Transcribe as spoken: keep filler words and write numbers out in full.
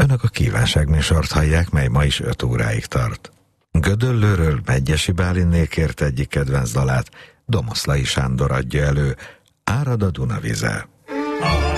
Önök a kívánságműsort hallják, mely ma is öt óráig tart. Gödöllőről Medgyessy Bálinné kért egyik kedvenc dalát, Domoszlai Sándor adja elő, Árad a Dunavize.